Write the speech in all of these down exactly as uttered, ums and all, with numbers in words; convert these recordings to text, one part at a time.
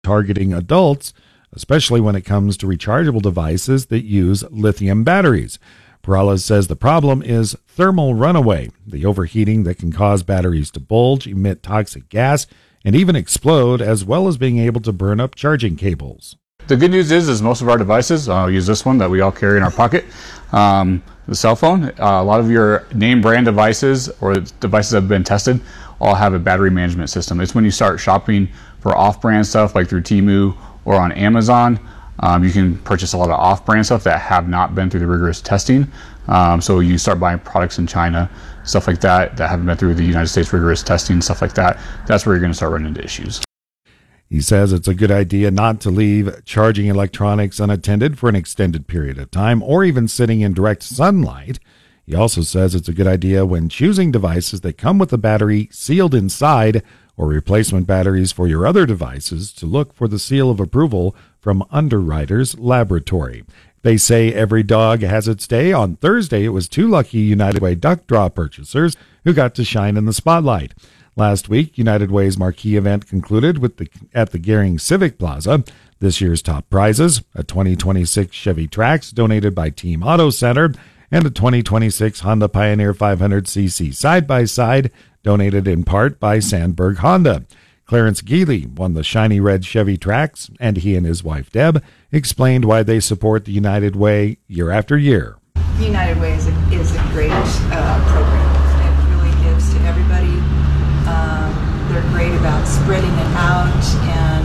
targeting adults, especially when it comes to rechargeable devices that use lithium batteries. Perales says the problem is thermal runaway, the overheating that can cause batteries to bulge, emit toxic gas, and even explode, as well as being able to burn up charging cables. The good news is, is most of our devices, I'll use this one that we all carry in our pocket, um, the cell phone, uh, a lot of your name brand devices or devices that have been tested all have a battery management system. It's when you start shopping for off-brand stuff like through Temu or on Amazon, um, you can purchase a lot of off-brand stuff that have not been through the rigorous testing. Um, so you start buying products in China, stuff like that, that haven't been through the United States rigorous testing, stuff like that. That's where you're going to start running into issues. He says it's a good idea not to leave charging electronics unattended for an extended period of time or even sitting in direct sunlight. He also says it's a good idea when choosing devices that come with a battery sealed inside or replacement batteries for your other devices to look for the seal of approval from Underwriters Laboratory. They say every dog has its day. On Thursday, it was two lucky United Way Duck Draw purchasers who got to shine in the spotlight. Last week, United Way's marquee event concluded with the at the Gehring Civic Plaza. This year's top prizes, a twenty twenty-six Chevy Trax donated by Team Auto Center and a twenty twenty-six Honda Pioneer five hundred c c side-by-side donated in part by Sandberg Honda. Clarence Geely won the shiny red Chevy Trax, and he and his wife Deb explained why they support the United Way year after year. The United Way is a, is a great uh, program. It really gives to everybody. Um, they're great about spreading it out and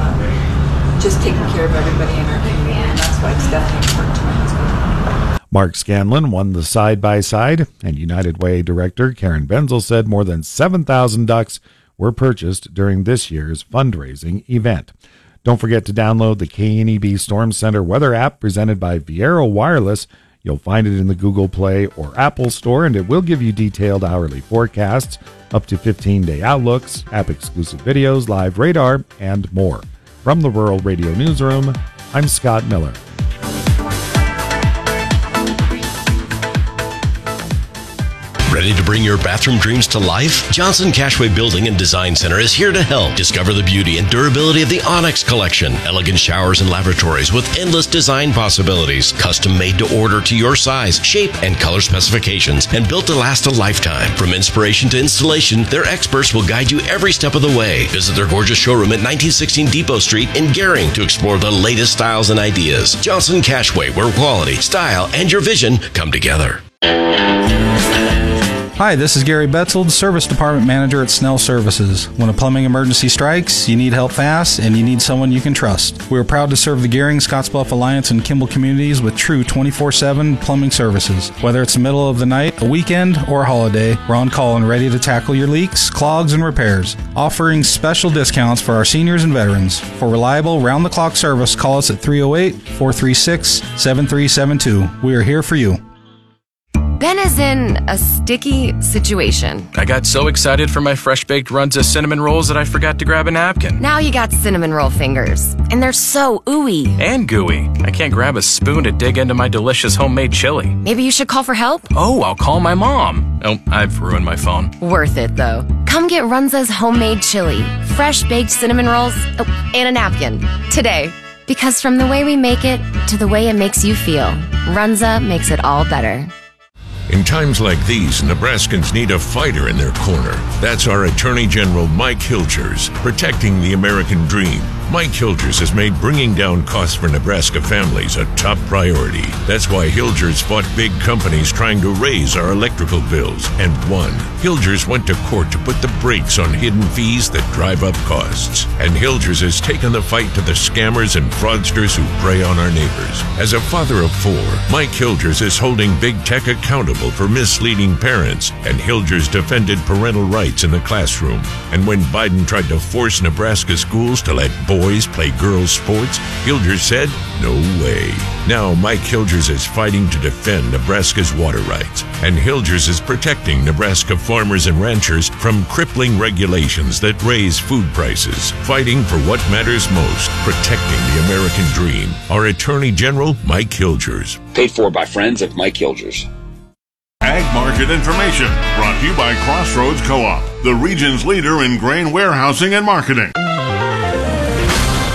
uh, just taking care of everybody in our community, and that's why it's definitely important to my husband. Mark Scanlon won the side-by-side, and United Way director Karen Benzel said more than seven thousand ducks were purchased during this year's fundraising event. Don't forget to download the K N E B Storm Center weather app presented by Viero Wireless. You'll find it in the Google Play or Apple Store, and it will give you detailed hourly forecasts, up to fifteen-day outlooks, app-exclusive videos, live radar, and more. From the Rural Radio Newsroom, I'm Scott Miller. Ready to bring your bathroom dreams to life? Johnson Cashway Building and Design Center is here to help. Discover the beauty and durability of the Onyx Collection. Elegant showers and lavatories with endless design possibilities. Custom made to order to your size, shape, and color specifications, and built to last a lifetime. From inspiration to installation, their experts will guide you every step of the way. Visit their gorgeous showroom at nineteen sixteen Depot Street in Gehring to explore the latest styles and ideas. Johnson Cashway, where quality, style, and your vision come together. Hi, this is Gary Betzold, Service Department Manager at Snell Services. When a plumbing emergency strikes, you need help fast, and you need someone you can trust. We are proud to serve the Gehring, Scottsbluff Alliance, and Kimball communities with true twenty-four seven plumbing services. Whether it's the middle of the night, a weekend, or a holiday, we're on call and ready to tackle your leaks, clogs, and repairs. Offering special discounts for our seniors and veterans. For reliable, round-the-clock service, call us at three oh eight, four three six, seven three seven two. We are here for you. Ben is in a sticky situation. I got so excited for my fresh-baked Runza cinnamon rolls that I forgot to grab a napkin. Now you got cinnamon roll fingers, and they're so ooey. And gooey. I can't grab a spoon to dig into my delicious homemade chili. Maybe you should call for help? Oh, I'll call my mom. Oh, I've ruined my phone. Worth it, though. Come get Runza's homemade chili, fresh-baked cinnamon rolls, oh, and a napkin today. Because from the way we make it to the way it makes you feel, Runza makes it all better. In times like these, Nebraskans need a fighter in their corner. That's our Attorney General Mike Hilgers, protecting the American dream. Mike Hilgers has made bringing down costs for Nebraska families a top priority. That's why Hilgers fought big companies trying to raise our electrical bills and won. Hilgers went to court to put the brakes on hidden fees that drive up costs. And Hilgers has taken the fight to the scammers and fraudsters who prey on our neighbors. As a father of four, Mike Hilgers is holding big tech accountable for misleading parents, and Hilgers defended parental rights in the classroom. And when Biden tried to force Nebraska schools to let boys play girls' sports, Hilgers said, no way. Now Mike Hilgers is fighting to defend Nebraska's water rights, and Hilgers is protecting Nebraska farmers and ranchers from crippling regulations that raise food prices, fighting for what matters most, protecting the American dream. Our Attorney General, Mike Hilgers. Paid for by friends of Mike Hilgers. Ag Market Information, brought to you by Crossroads Co-op, the region's leader in grain warehousing and marketing.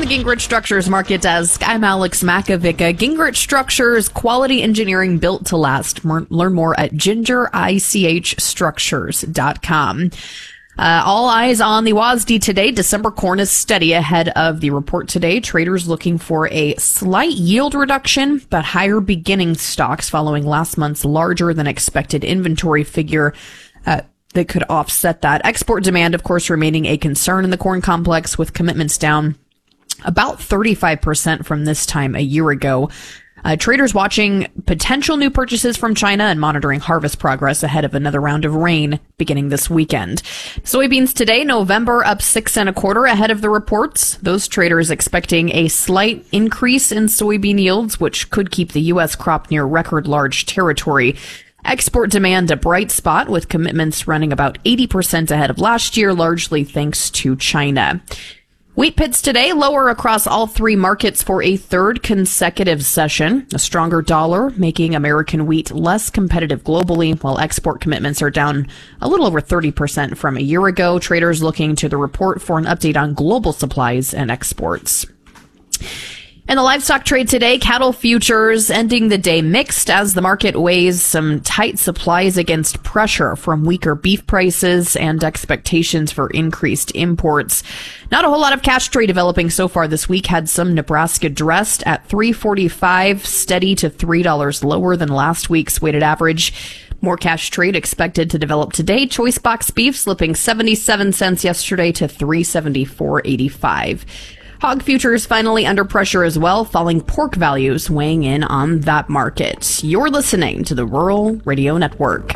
Gingrich Structures Market Desk. I'm Alex Makovica. Gingrich Structures, quality engineering built to last. More, learn more at ginger ich structures dot com. Uh, all eyes on the W A S D today. December corn is steady ahead of the report today. Traders looking for a slight yield reduction, but higher beginning stocks following last month's larger than expected inventory figure uh, that could offset that. Export demand, of course, remaining a concern in the corn complex, with commitments down about thirty-five percent from this time a year ago. Uh, traders watching potential new purchases from China and monitoring harvest progress ahead of another round of rain beginning this weekend. Soybeans today, November up six and a quarter ahead of the reports. Those traders expecting a slight increase in soybean yields, which could keep the U S crop near record large territory. Export demand a bright spot, with commitments running about eighty percent ahead of last year, largely thanks to China. Wheat pits today lower across all three markets for a third consecutive session. A stronger dollar making American wheat less competitive globally, while export commitments are down a little over thirty percent from a year ago. Traders looking to the report for an update on global supplies and exports. In the livestock trade today, cattle futures ending the day mixed as the market weighs some tight supplies against pressure from weaker beef prices and expectations for increased imports. Not a whole lot of cash trade developing so far this week. Had some Nebraska dressed at three forty-five, steady to three dollars lower than last week's weighted average. More cash trade expected to develop today. Choice box beef slipping seventy-seven cents yesterday to three seventy-four eighty-five. Hog futures finally under pressure as well, falling pork values weighing in on that market. You're listening to the Rural Radio Network.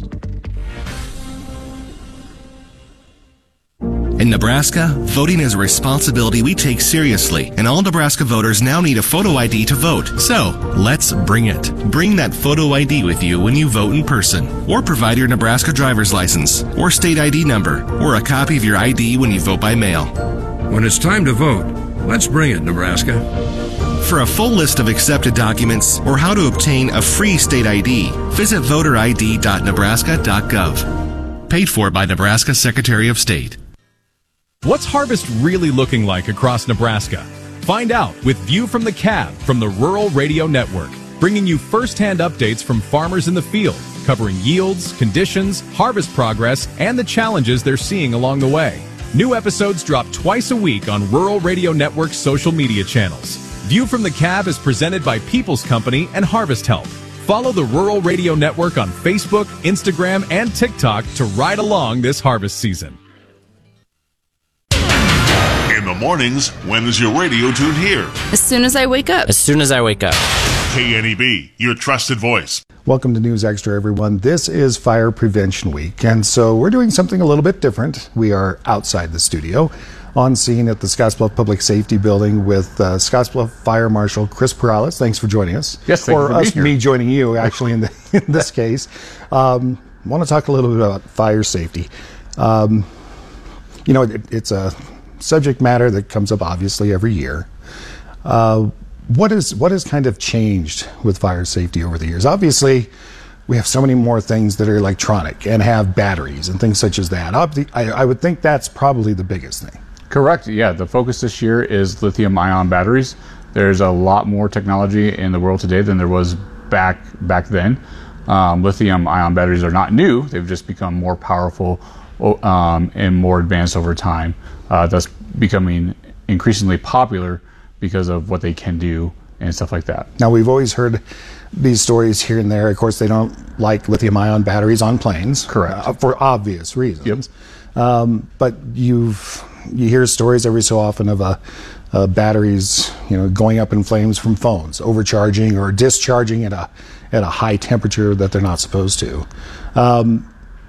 In Nebraska, voting is a responsibility we take seriously, and all Nebraska voters now need a photo I D to vote. So, let's bring it. Bring that photo I D with you when you vote in person, or provide your Nebraska driver's license, or state I D number, or a copy of your I D when you vote by mail. When it's time to vote, let's bring it, Nebraska. For a full list of accepted documents or how to obtain a free state I D, visit voter I D dot nebraska dot gov. Paid for by Nebraska Secretary of State. What's harvest really looking like across Nebraska? Find out with View from the Cab from the Rural Radio Network, bringing you first-hand updates from farmers in the field, covering yields, conditions, harvest progress, and the challenges they're seeing along the way. New episodes drop twice a week on Rural Radio Network's social media channels. View from the Cab is presented by People's Company and Harvest Help. Follow the Rural Radio Network on Facebook, Instagram, and TikTok to ride along this harvest season. In the mornings, when is your radio tuned here? As soon as I wake up. As soon as I wake up. K N E B, your trusted voice. Welcome to News Extra, everyone. This is Fire Prevention Week, and so we're doing something a little bit different. We are outside the studio, on scene at the Scottsbluff Public Safety Building with uh, Scottsbluff Fire Marshal Chris Perales. Thanks for joining us. Yes, thank or you for us, being here. me joining you, actually, in, the, in this case. Um, I want to talk a little bit about fire safety. Um, you know, it, it's a subject matter that comes up obviously every year. Uh, What is what has kind of changed with fire safety over the years? Obviously, we have so many more things that are electronic and have batteries and things such as that. I, I would think that's probably the biggest thing. Correct. Yeah, the focus this year is lithium-ion batteries. There's a lot more technology in the world today than there was back back then. Um, lithium-ion batteries are not new. They've just become more powerful um, and more advanced over time. Uh, thus becoming increasingly popular because of what they can do and stuff like that. Now, we've always heard these stories here and there. Of course, they don't like lithium-ion batteries on planes. Correct. Uh, for obvious reasons. Yep. Um, but you've you hear stories every so often of uh, uh, batteries, you know, going up in flames from phones, overcharging or discharging at a at a high temperature that they're not supposed to. Um,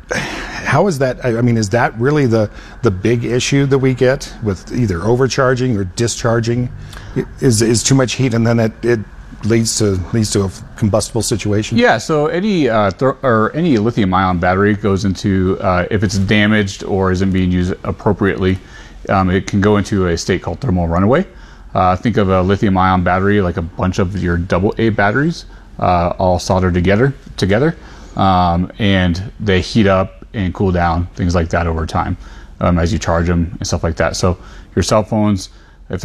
How is that? I mean, is that really the, the big issue that we get with either overcharging or discharging? Is is too much heat and then it, it leads to leads to a combustible situation? Yeah. So any uh, th- or any lithium-ion battery goes into uh, if it's damaged or isn't being used appropriately, um, it can go into a state called thermal runaway. Uh, think of a lithium-ion battery like a bunch of your double A batteries, uh, all soldered together together. Um, and they heat up and cool down, things like that over time um, as you charge them and stuff like that. So your cell phones,